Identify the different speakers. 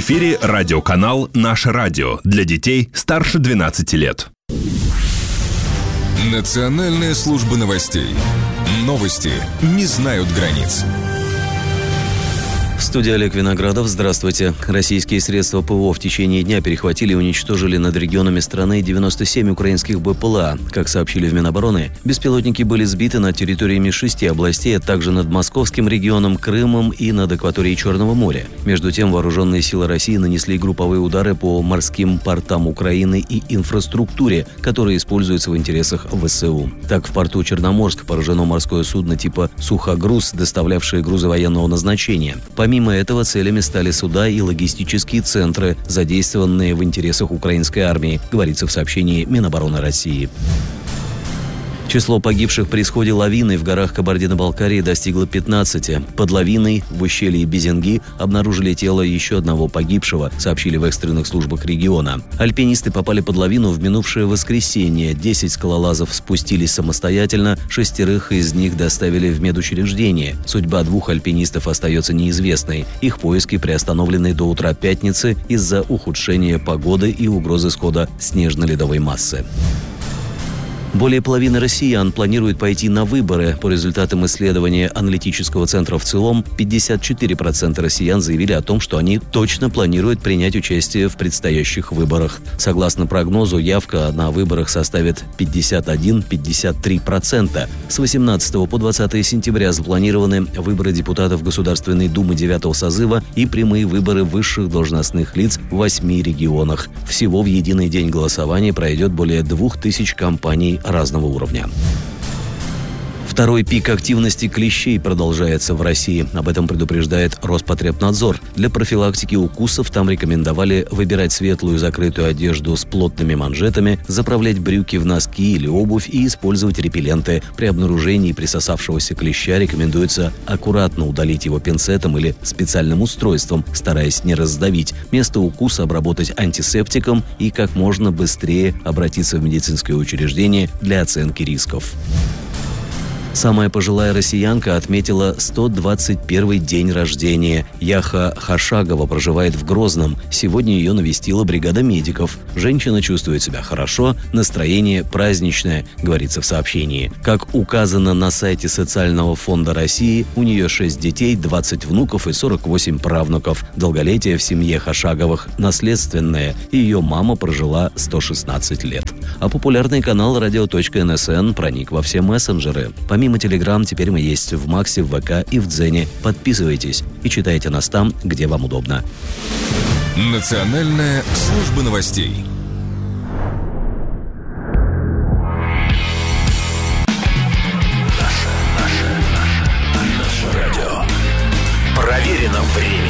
Speaker 1: эфире радиоканал «Наше радио» для детей старше 12 лет.
Speaker 2: Национальная служба новостей. Новости не знают границ.
Speaker 3: В студии Олег Виноградов. Здравствуйте. Российские средства ПВО в течение дня перехватили и уничтожили над регионами страны 97 украинских БПЛА. Как сообщили в Минобороны, беспилотники были сбиты над территориями 6 областей, а также над Московским регионом, Крымом и над акваторией Черного моря. Между тем, вооруженные силы России нанесли групповые удары по морским портам Украины и инфраструктуре, которые используются в интересах ВСУ. Так, в порту Черноморск поражено морское судно типа «Сухогруз», доставлявшее грузы военного назначения. Помимо этого, целями стали суда и логистические центры, задействованные в интересах украинской армии, говорится в сообщении Минобороны России. Число погибших при исходе лавины в горах Кабардино-Балкарии достигло 15. Под лавиной в ущелье Безенги обнаружили тело еще одного погибшего, сообщили в экстренных службах региона. Альпинисты попали под лавину в минувшее воскресенье. 10 скалолазов спустились самостоятельно, 6 из них доставили в медучреждение. Судьба 2 альпинистов остается неизвестной. Их поиски приостановлены до утра пятницы из-за ухудшения погоды и угрозы схода снежно-ледовой массы. Более половины россиян планируют пойти на выборы. По результатам исследования аналитического центра «ВЦИОМ», 54% россиян заявили о том, что они точно планируют принять участие в предстоящих выборах. Согласно прогнозу, явка на выборах составит 51-53%. С 18 по 20 сентября запланированы выборы депутатов Государственной Думы 9-го созыва и прямые выборы высших должностных лиц в 8 регионах. Всего в единый день голосования пройдет более 2000 кампаний разного уровня. Второй пик активности клещей продолжается в России. Об этом предупреждает Роспотребнадзор. Для профилактики укусов там рекомендовали выбирать светлую закрытую одежду с плотными манжетами, заправлять брюки в носки или обувь и использовать репелленты. При обнаружении присосавшегося клеща рекомендуется аккуратно удалить его пинцетом или специальным устройством, стараясь не раздавить. Место укуса обработать антисептиком и как можно быстрее обратиться в медицинское учреждение для оценки рисков. Самая пожилая россиянка отметила 121-й день рождения. Яха Хашагова проживает в Грозном. Сегодня ее навестила бригада медиков. Женщина чувствует себя хорошо, настроение праздничное, говорится в сообщении. Как указано на сайте Социального фонда России, у нее 6 детей, 20 внуков и 48 правнуков. Долголетие в семье Хашаговых наследственное. Ее мама прожила 116 лет. А популярный канал radio.nsn проник во все мессенджеры. Помимо Telegram, теперь мы есть в Максе, в ВК и в Дзене. Подписывайтесь и читайте нас там, где вам удобно.
Speaker 2: Национальная служба новостей.
Speaker 4: Наше радио. Проверено временем.